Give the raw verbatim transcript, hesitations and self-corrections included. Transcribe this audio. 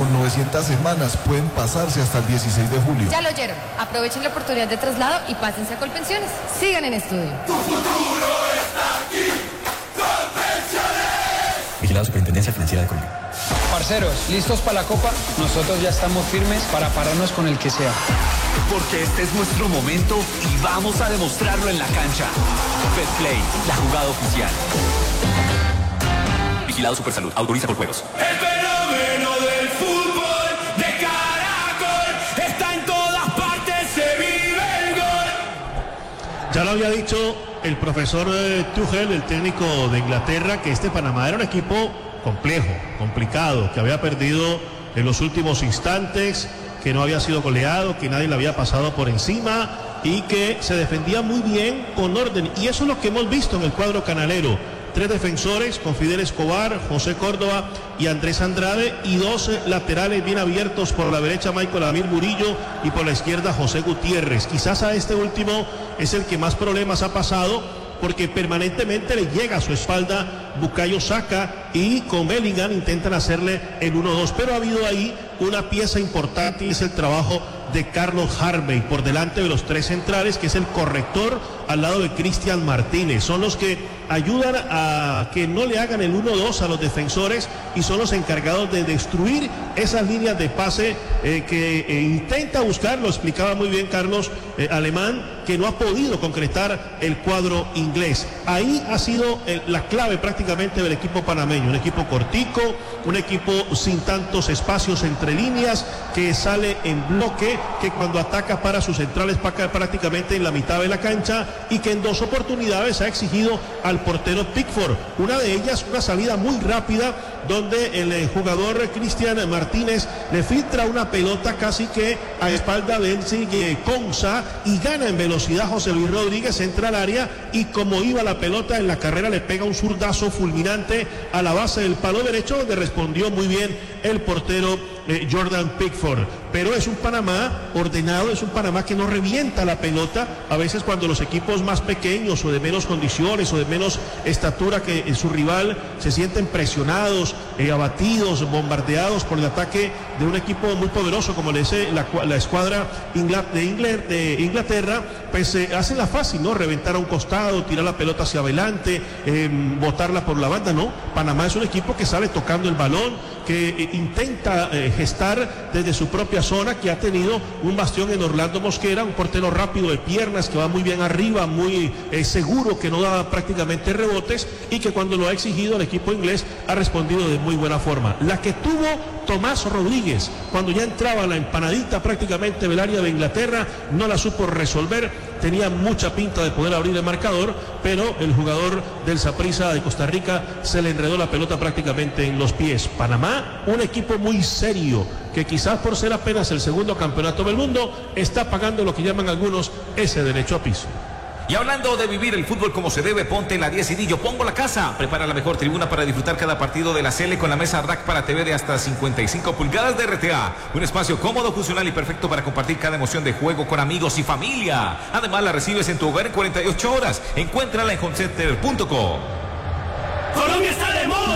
Son novecientas semanas, pueden pasarse hasta el dieciséis de julio. Ya lo oyeron. Aprovechen la oportunidad de traslado y pásense a Colpensiones. Sigan en estudio. Tu futuro está aquí. Colpensiones. Vigilado Superintendencia Financiera de Colombia. Parceros, ¿listos para la Copa? Nosotros ya estamos firmes para pararnos con el que sea. Porque este es nuestro momento y vamos a demostrarlo en la cancha. Betplay, la jugada oficial. Vigilado Supersalud. Autoriza por juegos. El fenómeno del fútbol de Caracol está en todas partes, se vive el gol. Ya lo había dicho el profesor eh, Tuchel, el técnico de Inglaterra, que este Panamá era un equipo complejo, complicado, que había perdido en los últimos instantes, que no había sido goleado, que nadie le había pasado por encima y que se defendía muy bien con orden. Y eso es lo que hemos visto en el cuadro canalero. Tres defensores con Fidel Escobar, José Córdoba y Andrés Andrade, y dos laterales bien abiertos, por la derecha Michael Amir Murillo y por la izquierda José Gutiérrez. Quizás a este último es el que más problemas ha pasado, porque permanentemente le llega a su espalda Bukayo Saka, y con Bellingham intentan hacerle el uno dos, pero ha habido ahí una pieza importante y es el trabajo de Carlos Harvey por delante de los tres centrales, que es el corrector al lado de Cristian Martínez. Son los que ayudan a que no le hagan el uno dos a los defensores y son los encargados de destruir esas líneas de pase eh, que eh, intenta buscar, lo explicaba muy bien Carlos eh, Alemán, que no ha podido concretar el cuadro inglés. Ahí ha sido eh, la clave prácticamente del equipo panameño, un equipo cortico, un equipo sin tantos espacios entre líneas, que sale en bloque, que cuando ataca para sus centrales prácticamente en la mitad de la cancha, y que en dos oportunidades ha exigido al portero Pickford, una de ellas una salida muy rápida donde el eh, jugador Cristian Martínez le filtra una pelota casi que a espalda de Enzi Konsa y gana en velocidad José Luis Rodríguez, entra al área y como iba la pelota en la carrera le pega un zurdazo fulminante a la base del palo derecho, donde respondió muy bien el portero eh, Jordan Pickford. Pero es un Panamá ordenado, es un Panamá que no revienta la pelota. A veces cuando los equipos más pequeños o de menos condiciones o de menos estatura que eh, su rival se sienten presionados, eh, abatidos, bombardeados por el ataque de un equipo muy poderoso como le dice la, la escuadra de, Ingl de Inglaterra, pues eh, hacen la fácil, ¿no? Reventar a un costado, tirar la pelota hacia adelante, eh, botarla por la banda, ¿no? Panamá es un equipo que sale tocando el balón, que eh, intenta eh, gestar desde su propia zona, que ha tenido un bastión en Orlando Mosquera, un portero rápido de piernas que va muy bien arriba, muy eh, seguro, que no da prácticamente rebotes, y que cuando lo ha exigido el equipo inglés ha respondido de muy buena forma. La que tuvo Tomás Rodríguez cuando ya entraba la empanadita prácticamente del área de Inglaterra, no la supo resolver, tenía mucha pinta de poder abrir el marcador, pero el jugador del Saprissa de Costa Rica se le enredó la pelota prácticamente en los pies. Panamá, un equipo muy serio, que quizás por ser apenas el segundo campeonato del mundo, está pagando lo que llaman algunos ese derecho a piso. Y hablando de vivir el fútbol como se debe, ponte en la diez y di Yo Pongo la Casa. Prepara la mejor tribuna para disfrutar cada partido de la Sele con la mesa Rack para T V de hasta cincuenta y cinco pulgadas de R T A. Un espacio cómodo, funcional y perfecto para compartir cada emoción de juego con amigos y familia. Además, la recibes en tu hogar en cuarenta y ocho horas. Encuéntrala en homecenter punto com. Colombia está de moda.